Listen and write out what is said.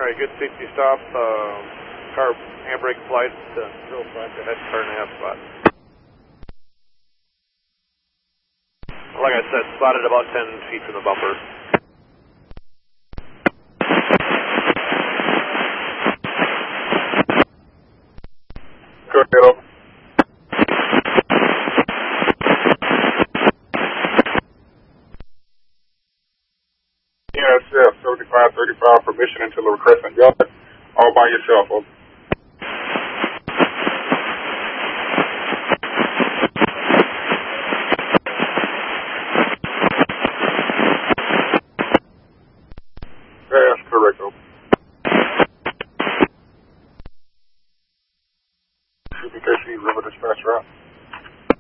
Alright, good safety stop. Car handbrake flight, 05, ahead, car in the half spot. Like I said, spotted about 10 feet from the bumper. Go ahead, over. Yes, 7535, permission into the Crescent Yard, all by yourself, over.